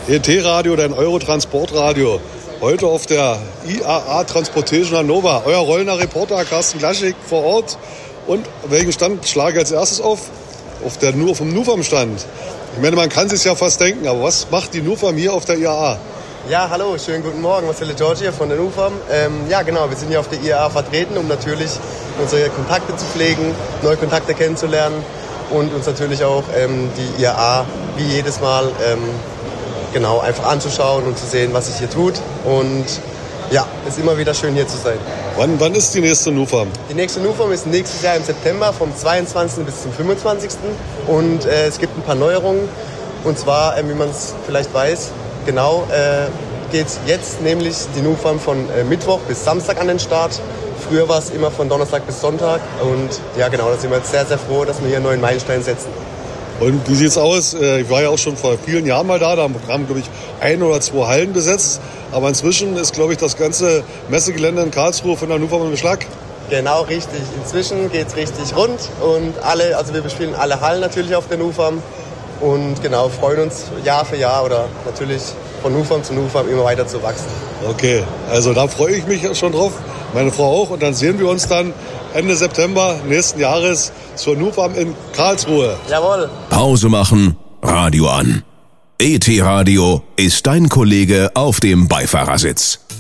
ET-Radio, dein Eurotransportradio. Heute auf der IAA Transportation Hannover. Euer rollender Reporter Carsten Glaschig vor Ort. Und welchen Stand schlage ich als erstes auf? Vom NUFAM-Stand. Ich meine, man kann es sich ja fast denken, aber was macht die NUFAM hier auf der IAA? Ja, hallo, schönen guten Morgen, Marcel George hier von der NUFAM. Ja, genau, wir sind hier auf der IAA vertreten, um natürlich unsere Kontakte zu pflegen, neue Kontakte kennenzulernen und uns natürlich auch die IAA wie jedes Mal genau einfach anzuschauen und zu sehen, was sich hier tut. Und ja, es ist immer wieder schön hier zu sein. Wann ist die nächste NUFAM? Die nächste NUFAM ist nächstes Jahr im September vom 22. bis zum 25. Und es gibt ein paar Neuerungen. Und zwar, wie man es vielleicht weiß, genau, geht jetzt nämlich die NUFAM von Mittwoch bis Samstag an den Start. Früher war es immer von Donnerstag bis Sonntag. Und ja, genau, da sind wir jetzt sehr, sehr froh, dass wir hier einen neuen Meilenstein setzen. Und wie sieht's aus? Ich war ja auch schon vor vielen Jahren mal da. Da haben, glaube ich, 1 oder 2 Hallen besetzt. Aber inzwischen ist, glaube ich, das ganze Messegelände in Karlsruhe von der NUFAM im Beschlag. Genau, richtig. Inzwischen geht's richtig rund. Und wir bespielen alle Hallen natürlich auf der NUFAM. Und genau, freuen uns Jahr für Jahr oder natürlich von NUFAM zu NUFAM immer weiter zu wachsen. Okay, also da freue ich mich schon drauf. Meine Frau auch. Und dann sehen wir uns dann Ende September nächsten Jahres zur NUFAM in Karlsruhe. Jawohl. Pause machen, Radio an. ET Radio ist dein Kollege auf dem Beifahrersitz.